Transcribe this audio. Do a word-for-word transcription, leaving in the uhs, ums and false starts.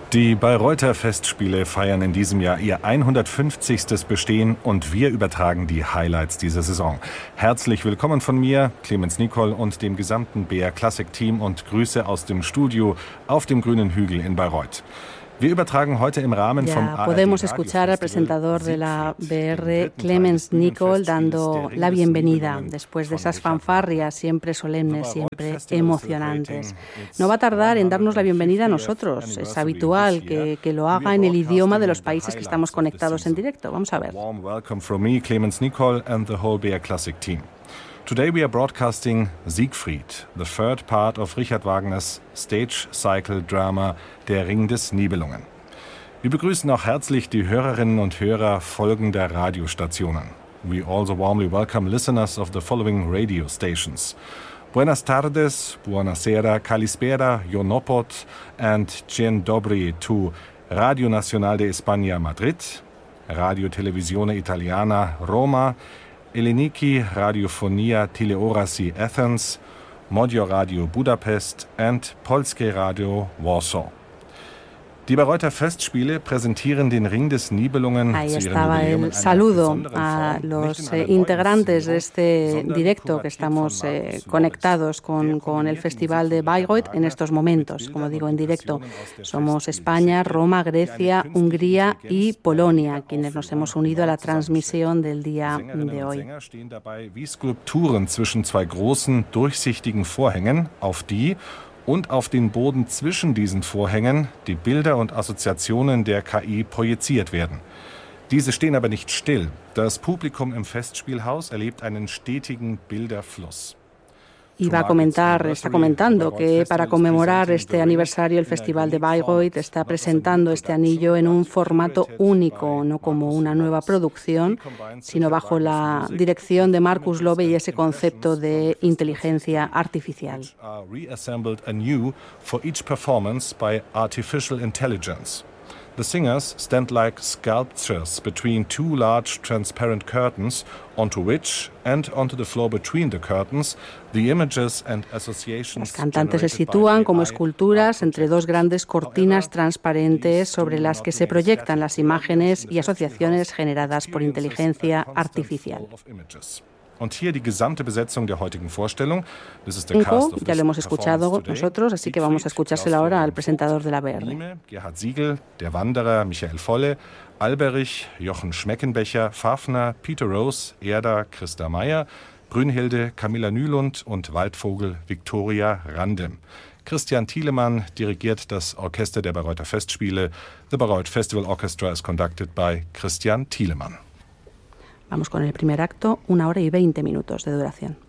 Die Bayreuther Festspiele feiern in diesem Jahr ihr hundertfünfzigstes Bestehen und wir übertragen die Highlights dieser Saison. Herzlich willkommen von mir, Clemens Nicol und dem gesamten B R Classic Team und Grüße aus dem Studio auf dem grünen Hügel in Bayreuth. Wir übertragen heute im Rahmen vom Ya podemos escuchar al presentador de la B R, Clemens Nicol, dando la bienvenida después de esas fanfarrias siempre solemnes, siempre emocionantes. No va a tardar en darnos la bienvenida a nosotros. Es habitual que, que lo haga en el idioma de los países que estamos conectados en directo. Vamos a ver. Warm welcome from me, Clemens Nicol, and the whole B R Classic team. Today we are broadcasting Siegfried, the third part of Richard Wagners stage cycle drama Der Ring des Nibelungen. Wir begrüßen auch herzlich die Hörerinnen und Hörer folgender Radiostationen. We also warmly welcome listeners of the following radio stations. Buenas tardes, buonasera, kalispera, jonopot and dzień dobry to Radio Nacional de España Madrid, Radio Televisione Italiana Roma, Eleniki Radiofonia Teleorasi Athens, Modio Radio Budapest and Polskie Radio Warsaw. Die Bayreuther Festspiele präsentieren den Ring des Nibelungen. Ahí estaba el saludo a los eh, integrantes de este directo que estamos eh, conectados con, con el Festival de Bayreuth en estos momentos. Como digo, en directo somos España, Roma, Grecia, Hungría y Polonia, quienes nos hemos unido a la transmisión del día de hoy. Stehen dabei wie Skulpturen zwischen zwei großen, durchsichtigen Vorhängen, auf die und auf den Boden zwischen diesen Vorhängen die Bilder und Assoziationen der K I projiziert werden. Diese stehen aber nicht still. Das Publikum im Festspielhaus erlebt einen stetigen Bilderfluss. Iba a comentar, está comentando que para conmemorar este aniversario el Festival de Bayreuth está presentando este anillo en un formato único, no como una nueva producción, sino bajo la dirección de Markus Lobe y ese concepto de inteligencia artificial. The singers stand like sculptures between two large transparent curtains, onto which and onto the floor between the curtains, the images and associations. Los cantantes se sitúan como esculturas entre dos grandes cortinas transparentes sobre las que se proyectan las imágenes y asociaciones generadas por inteligencia artificial. Und hier die gesamte Besetzung der heutigen Vorstellung. Das ist der Inco, Cast of ya lo hemos escuchado nosotros, así que vamos a escuchárselo ahora al presentador de la B R. Gerhard Siegel, der Wanderer Michael Volle, Alberich, Jochen Schmeckenbecher, Fafner, Peter Rose, Erda, Christa Meyer, Brünnhilde, Camilla Nylund und Waldvogel Viktoria Randem. Christian Thielemann dirigiert das Orchester der Bayreuther Festspiele. The Bayreuth Festival Orchestra is conducted by Christian Thielemann. Vamos con el primer acto, una hora y veinte minutos de duración.